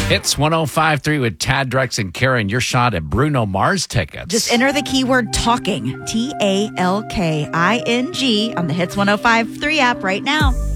Hits 105.3 with Tad, Drex, and Karen. Your shot at Bruno Mars tickets. Just enter the keyword talking, TALKING, on the Hits 105.3 app right now.